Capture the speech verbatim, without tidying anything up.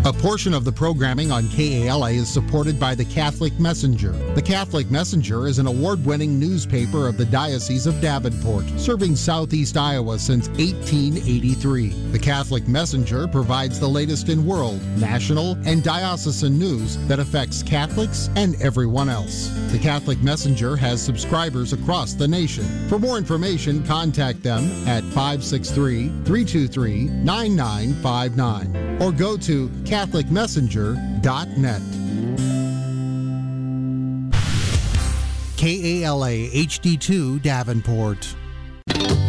A portion of the programming on K A L A is supported by the Catholic Messenger. The Catholic Messenger is an award-winning newspaper of the Diocese of Davenport, serving southeast Iowa since eighteen eighty-three. The Catholic Messenger provides the latest in world, national, and diocesan news that affects Catholics and everyone else. The Catholic Messenger has subscribers across the nation. For more information, contact them at five six three, three two three, nine nine five nine or go to catholic messenger dot net. K A L A H D two Davenport.